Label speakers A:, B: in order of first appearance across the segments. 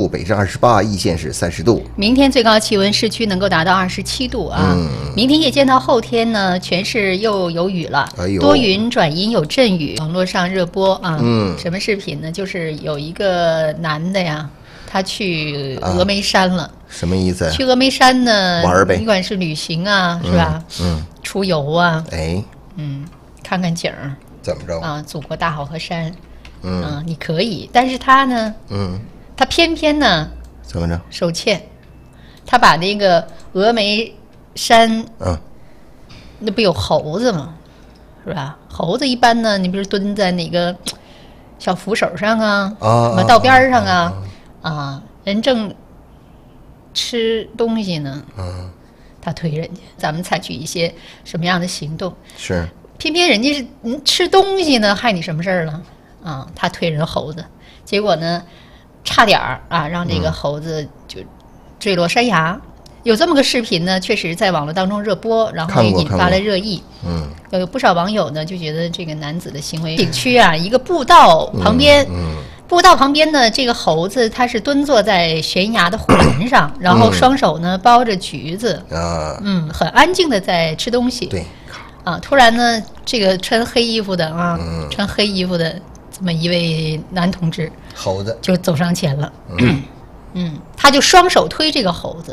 A: 北是28，易县是30度。
B: 明天最高气温市区能够达到27度啊。明天夜间到后天呢，全市又有雨了，多云转阴有阵雨。网络上热播啊，什么视频呢？就是有一个男的呀，他去峨眉山了。
A: 什么意思？
B: 去峨眉山呢，
A: 玩呗，
B: 不管是旅行啊，是吧？出游啊，看看景儿。
A: 怎么着
B: 啊？祖国大好河山，你可以，但是他呢，他偏偏呢，
A: 怎么着？
B: 手欠，他把那个峨眉山，那不有猴子吗？是吧？猴子一般呢，你比如蹲在哪个小扶手上啊，什么道边上啊，人正吃东西呢，他推人家，咱们采取一些什么样的行动？
A: 是。
B: 偏偏人家是吃东西呢，害你什么事儿了啊？他推人猴子，结果呢，差点儿啊，让这个猴子就坠落山崖。有这么个视频呢，确实在网络当中热播，然后也引发了热议。有不少网友呢就觉得这个男子的行为，景区啊一个步道旁边，步道旁边呢这个猴子它是蹲坐在悬崖的护栏上，然后双手呢包着橘子，很安静的在吃东西。
A: 对。
B: 突然呢，这个穿黑衣服的穿黑衣服的这么一位男同志，
A: 猴子
B: 就走上前了，他就双手推这个猴子，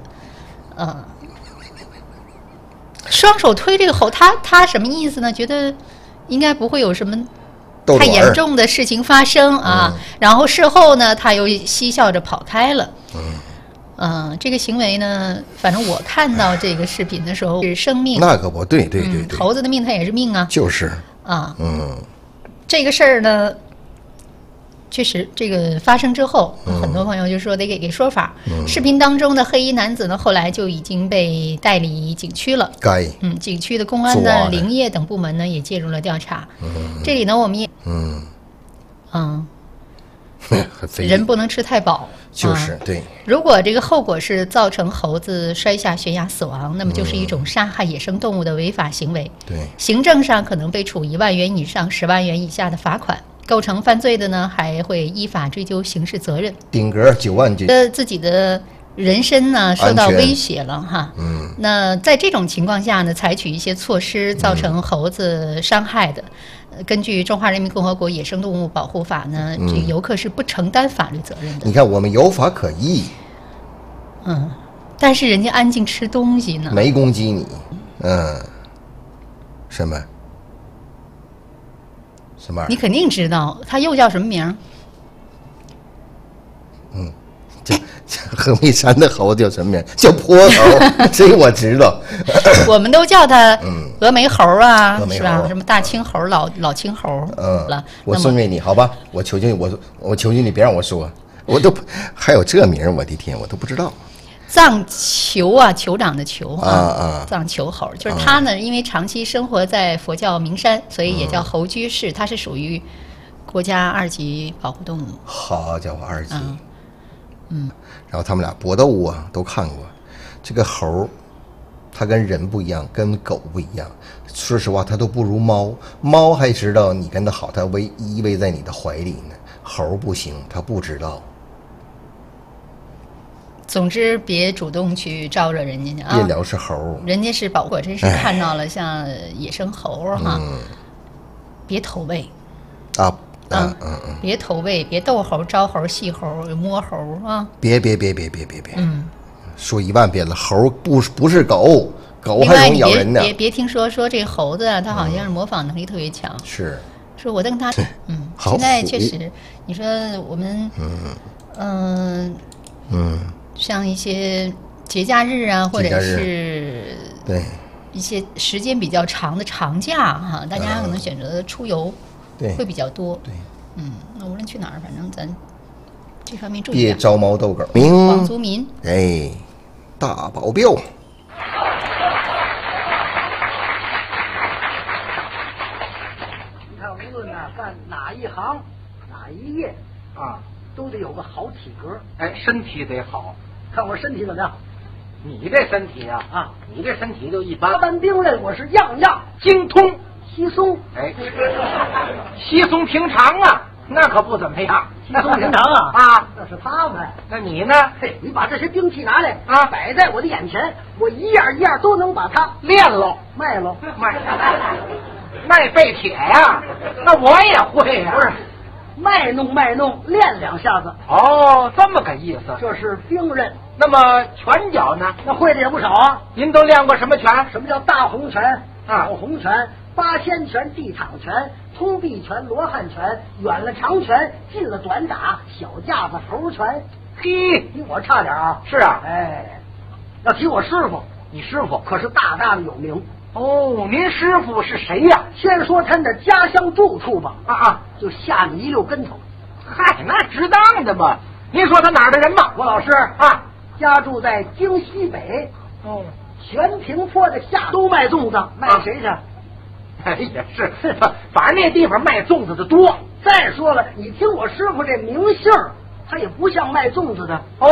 B: 双手推这个猴，他什么意思呢？觉得应该不会有什么太严重的事情发生啊。然后事后呢，他又嬉笑着跑开了。这个行为呢，反正我看到这个视频的时候是生命，
A: 那可不对，
B: 猴子的命它也是命啊，
A: 就是
B: 这个事儿呢，确实这个发生之后，很多朋友就说得给说法。视频当中的黑衣男子呢，后来就已经被带离景区了。景区的公安呢、林业等部门呢也介入了调查。这里呢，我们也人不能吃太饱。
A: 就是对。
B: 如果这个后果是造成猴子摔下悬崖死亡，那么就是一种杀害野生动物的违法行为。
A: 对，
B: 行政上可能被处1万元以上10万元以下的罚款，构成犯罪的呢，还会依法追究刑事责任。
A: 顶格9万斤。
B: 自己的人身呢受到威胁了哈。那在这种情况下呢，采取一些措施造成猴子伤害的。根据《中华人民共和国野生动物保护法》呢，这个游客是不承担法律责任的。
A: 你看，我们有法可依。
B: 但是人家安静吃东西呢，
A: 没攻击你。什么玩意儿？
B: 你肯定知道，它又叫什么名？
A: 峨眉山的猴子叫什么名？叫泼猴，这我知道。
B: 我们都叫它峨眉猴啊，是吧？什么大青猴、老青猴了。
A: 我送给你，好吧？我求求你，我求求你别让我说，我都还有这名，我的天，我都不知道。
B: 藏酋啊，酋长的酋藏酋猴，就是它呢，因为长期生活在佛教名山，所以也叫猴居士，它是属于国家2级保护动物。
A: 好家伙，2级。然后他们俩搏斗啊，都看过。这个猴，它跟人不一样，跟狗不一样。说实话，它都不如猫。猫还知道你跟它好，它依偎在你的怀里呢。猴不行，它不知道。
B: 总之，别主动去招惹人家
A: 别聊是猴，
B: 人家是保护。我真是看到了像野生猴别投喂别投喂，别逗猴、招猴、戏猴、摸猴啊！
A: 别！说1万遍了，猴不是狗，狗还容易咬人呢。
B: 别听说这猴子啊，它好像是模仿能力特别强。
A: 是，
B: 说我跟他现在确实，你说我们像一些节假日啊，或者是
A: 对
B: 一些时间比较长的长假哈，大家可能选择出游。会比较多。
A: 对，
B: 那无论去哪儿，反正咱这方面注意点。
A: 别招猫逗狗。
B: 王族民，
A: 大保镖。
C: 你看，无论干哪一行、哪一业都得有个好体格。
D: 身体得好。
C: 看我身体怎么样？
D: 你这身体你这身体就一般。
C: 八般兵类，我是样样
D: 精通。
C: 稀松，
D: 稀松平常啊，那可不怎么样。
C: 稀松平常啊
D: 啊，
C: 那是他们。
D: 那你呢？
C: 嘿，你把这些兵器拿来
D: 啊
C: 摆在我的眼前，我一样一样都能把它
D: 练喽，
C: 卖喽。
D: 卖废铁呀？那我也会呀。
C: 不是，卖弄练两下子，
D: 哦，这么个意思。
C: 这是兵刃。
D: 那么拳脚呢？
C: 那会的也不少啊。
D: 您都练过什么拳？
C: 什么叫大红拳、
D: 啊
C: 小红拳、八仙拳、地场拳、通臂拳、罗汉拳，远了长拳，近了短打，小架子猴拳。
D: 嘿，
C: 比我差点啊。
D: 是啊，
C: 哎，要提我师傅，
D: 你师傅
C: 可是大大的有名。
D: 哦，您师傅是谁呀？
C: 先说他的家乡住处吧，
D: 啊，
C: 就吓你一溜跟头。
D: 嗨，那值当的嘛。您说他哪儿的人吧？
C: 我老师
D: 啊，
C: 家住在京西北
D: 哦，
C: 悬平坡的下，都卖粽子，卖谁去？
D: 哎，也是，反正那地方卖粽子的多。
C: 再说了，你听我师傅这名姓儿，他也不像卖粽子的。
D: 哦，